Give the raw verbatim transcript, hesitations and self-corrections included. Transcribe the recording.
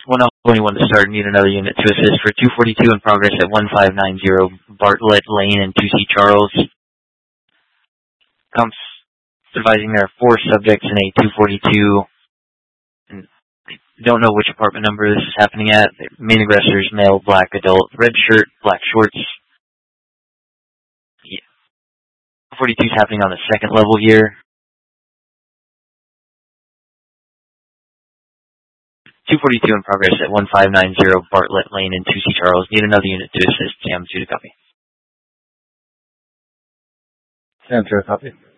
one Alpha twenty-one to start. Need another unit to assist for two forty-two in progress at one five nine zero Bartlett Lane in two C Charles. Comps advising there are four subjects in a two forty-two. And I don't know which apartment number this is happening at. The main aggressors, male, black, adult, red shirt, black shorts. Yeah. two forty-two is happening on the second level here. two forty-two in progress at one five nine zero Bartlett Lane in two C Charles. Need another unit to assist. Sam two to copy. Sam two to copy.